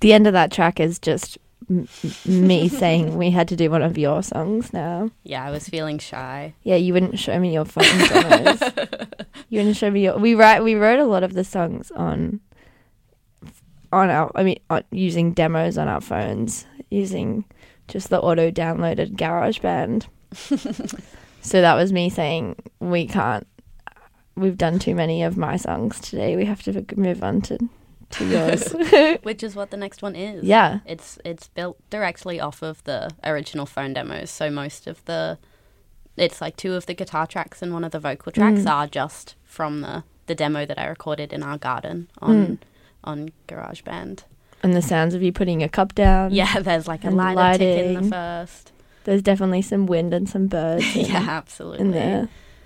The end of that track is just me saying we had to do one of your songs now. Yeah, I was feeling shy. Yeah, you wouldn't show me your phone demos. You wouldn't show me your... We wrote a lot of the songs using demos on our phones, using just the auto-downloaded GarageBand. So that was me saying, we've done too many of my songs today. We have to move on to yours. Which is what the next one is. Yeah. It's built directly off of the original phone demos. So most of it's like 2 of the guitar tracks and 1 of the vocal tracks are just from the demo that I recorded in our garden on GarageBand. And the sounds of you putting a cup down. Yeah, there's like a lighter tick in the first. There's definitely some wind and some birds. Yeah, absolutely. In there.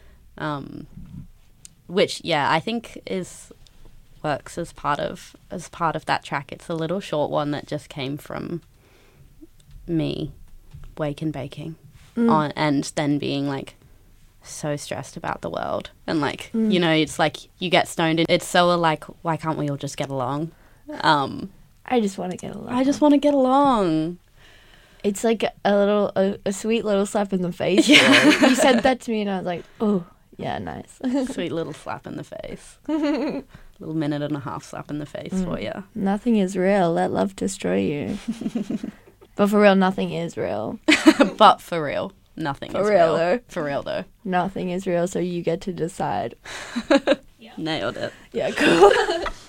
Which, yeah, I think works as part of that track. It's a little short one that just came from me wake and baking and then being like so stressed about the world and like you know, it's like you get stoned and it's so like, why can't we all just get along? I just want to get along. I just want to get along. It's like a sweet little slap in the face. Yeah. You said that to me and I was like, oh, yeah, nice. Sweet little slap in the face. Little minute and a half slap in the face for you. Nothing is real. Let love destroy you. But for real, nothing is real. But for real, nothing is real. For real, though. For real, though. Nothing is real, so you get to decide. Nailed it. Yeah, cool.